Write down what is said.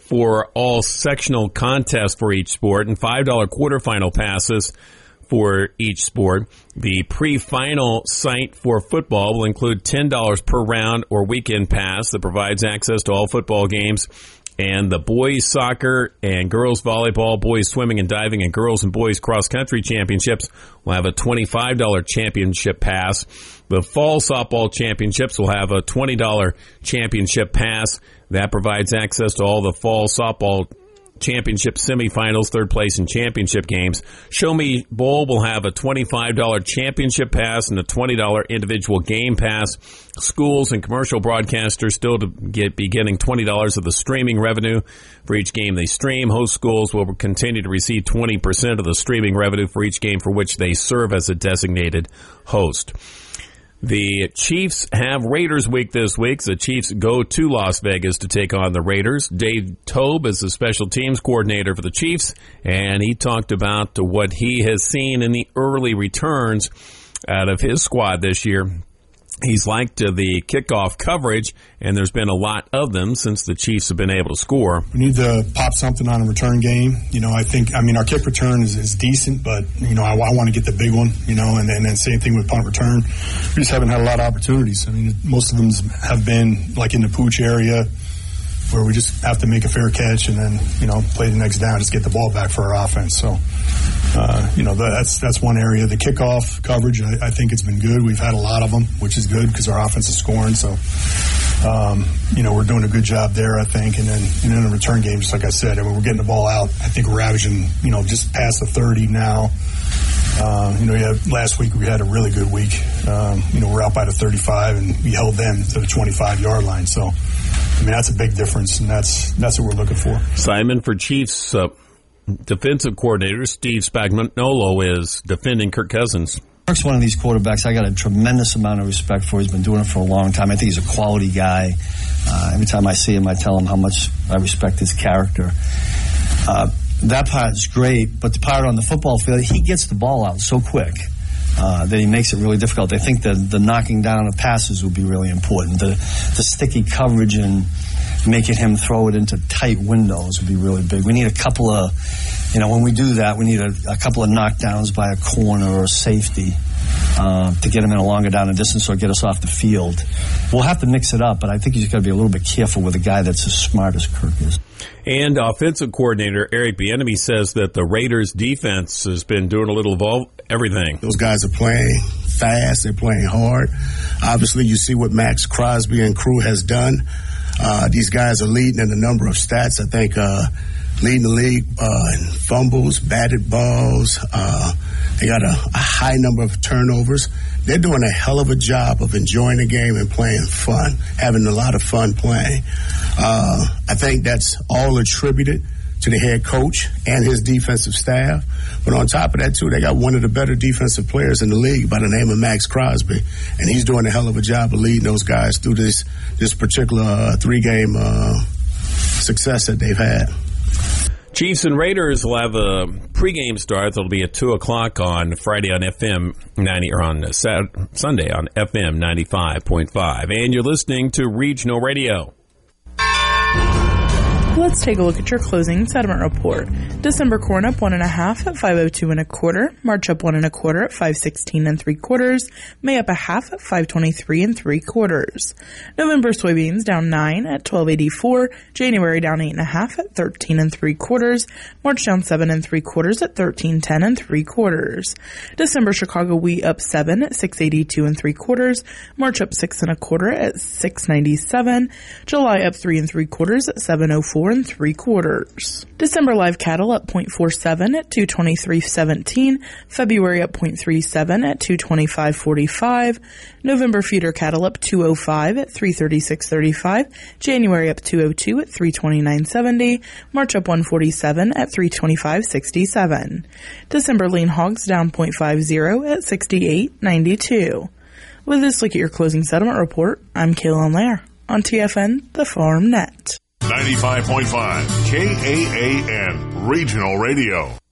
for all sectional contests for each sport and $5 quarterfinal passes for each sport. The pre-final site for football will include $10 per round or weekend pass that provides access to all football games. And the boys soccer and girls volleyball, boys swimming and diving, and girls and boys cross-country championships will have a $25 championship pass. The fall softball championships will have a $20 championship pass. That provides access to all the fall softball championship semifinals, third place, and championship games. Show Me Bowl will have a $25 championship pass and a $20 individual game pass. Schools and commercial broadcasters still to be getting $20 of the streaming revenue for each game they stream. Host schools will continue to receive 20% of the streaming revenue for each game for which they serve as a designated host. The Chiefs have Raiders Week this week. The Chiefs go to Las Vegas to take on the Raiders. Dave Toub is the special teams coordinator for the Chiefs, and he talked about what he has seen in the early returns out of his squad this year. He's liked the kickoff coverage, and there's been a lot of them since the Chiefs have been able to score. We need to pop something on a return game. Our kick return is decent, but, I want to get the big one, and then same thing with punt return. We just haven't had a lot of opportunities. Most of them have been like in the pooch area where we just have to make a fair catch and then, play the next down, just get the ball back for our offense. So, that's one area. The kickoff coverage, I think it's been good. We've had a lot of them, which is good because our offense is scoring. So, we're doing a good job there, I think. And then in the return game, just like I said, we're getting the ball out. I think we're averaging, just past the 30 now. Last week we had a really good week. We're out by the 35 and we held them to the 25-yard line. So, that's a big difference, and that's what we're looking for. Simon, for Chiefs defensive coordinator Steve Spagnuolo is defending Kirk Cousins. Kirk's one of these quarterbacks I got a tremendous amount of respect for. He's been doing it for a long time. I think he's a quality guy. Every time I see him, I tell him how much I respect his character. That part is great, but the part on the football field, he gets the ball out so quick that he makes it really difficult. I think the knocking down of passes would be really important. The sticky coverage and making him throw it into tight windows would be really big. We need a couple of, when we do that, we need a couple of knockdowns by a corner or a safety to get him in a longer down and distance or get us off the field. We'll have to mix it up, but I think he's got to be a little bit careful with a guy that's as smart as Kirk is. And offensive coordinator Eric Bieniemy says that the Raiders' defense has been doing a little of everything. Those guys are playing fast. They're playing hard. Obviously, you see what Max Crosby and crew has done. These guys are leading in a number of stats. I think leading the league in fumbles, batted balls. They got a high number of turnovers. They're doing a hell of a job of enjoying the game and playing fun, having a lot of fun playing. I think that's all attributed to the head coach and his defensive staff. But on top of that, too, they got one of the better defensive players in the league by the name of Max Crosby. And he's doing a hell of a job of leading those guys through this particular three-game success that they've had. Chiefs and Raiders will have a pregame start. That'll be at 2 o'clock on Friday on FM 90, or on Sunday on FM 95.5. And you're listening to Regional Radio. Let's take a look at your closing settlement report. December corn up 1.5 at $5.02 1/4. March up 1 1/4 at $5.16 3/4. May up 1/2 at $5.23 3/4. November soybeans down 9 at $12.84. January down 8.5 at $13 3/4. March down 7 3/4 at $13.10 3/4. December Chicago wheat up 7 at $6.82 3/4. March up 6 1/4 at $6.97. July up 3 3/4 at $7.04 3/4. December live cattle up 0.47 at $223.17. February up 0.37 at $225.45. November feeder cattle up 205 at $336.35. January up 202 at $329.70. March up 147 at $325.67. December lean hogs down 0.50 at $68.92. With this look at your closing settlement report, I'm Kaylin Lair on TFN, the Farm Net. 95.5 KAAN Regional Radio.